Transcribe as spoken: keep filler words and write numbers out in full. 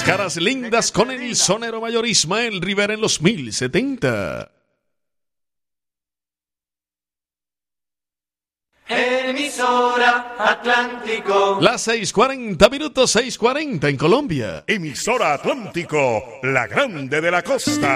Caras lindas con el sonero mayor Ismael Rivera en los mil setenta. Emisora Atlántico. Las seis cuarenta minutos, seis cuarenta en Colombia. Emisora Atlántico, la grande de la costa.